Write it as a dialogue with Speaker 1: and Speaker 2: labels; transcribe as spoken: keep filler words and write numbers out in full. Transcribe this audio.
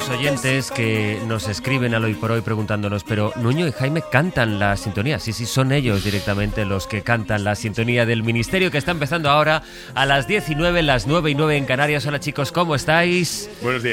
Speaker 1: muchos oyentes que nos escriben al Hoy por Hoy preguntándonos, pero Nuño y Jaime cantan la sintonía. Sí, sí, son ellos directamente los que cantan la sintonía del Ministerio, que está empezando ahora a las diecinueve, las nueve y nueve en Canarias. Hola chicos, ¿cómo estáis?
Speaker 2: Buenos días.